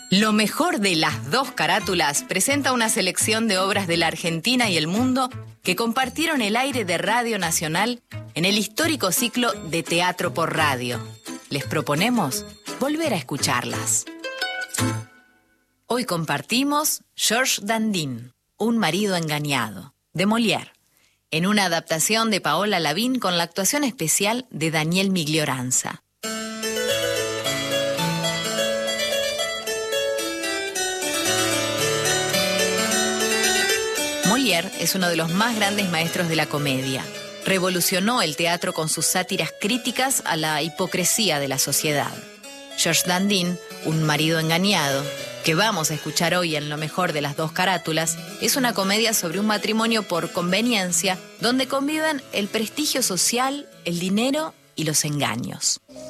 Lo mejor de las dos carátulas presenta una selección de obras de la Argentina y el mundo que compartieron el aire de Radio Nacional en el histórico ciclo de Teatro por Radio. Les proponemos volver a escucharlas. Hoy compartimos Georges Dandin, Un marido engañado, de Molière, en una adaptación de Paola Lavín con la actuación especial de Daniel Miglioranza. Molière es uno de los más grandes maestros de la comedia. Revolucionó el teatro con sus sátiras críticas a la hipocresía de la sociedad. Georges Dandin, Un marido engañado, que vamos a escuchar hoy en Lo mejor de las dos carátulas, es una comedia sobre un matrimonio por conveniencia donde conviven el prestigio social, el dinero y los engaños.